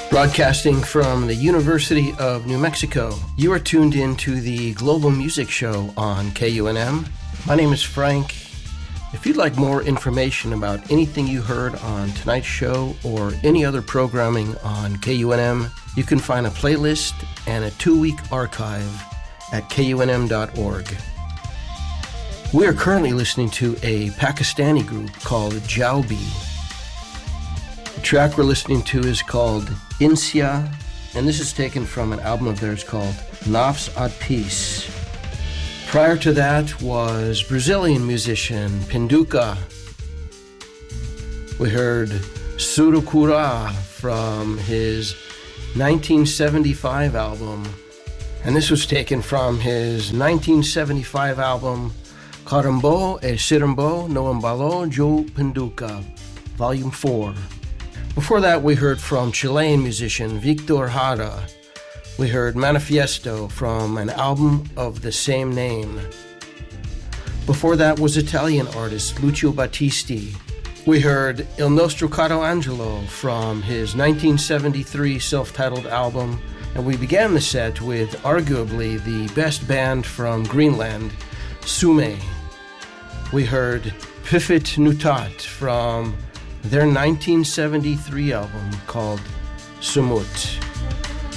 Broadcasting from the University of New Mexico, you are tuned in to the Global Music Show on KUNM. My name is Frank. If you'd like more information about anything you heard on tonight's show or any other programming on KUNM, you can find a playlist and a 2-week archive at kunm.org. We are currently listening to a Pakistani group called Jaubi. The track we're listening to is called Insia, and this is taken from an album of theirs called Nafs at Peace. Prior to that was Brazilian musician Pinduca. We heard Surucura from his 1975 album, and this was taken from his 1975 album Carimbo e Sirimbo no Embalo Jo Pinduca, Volume 4. Before that, we heard from Chilean musician Victor Jara. We heard Manifiesto from an album of the same name. Before that was Italian artist Lucio Battisti. We heard Il Nostro Caro Angelo from his 1973 self-titled album, and we began the set with arguably the best band from Greenland, Sume. We heard Pifit Nutat from their 1973 album called Sumut.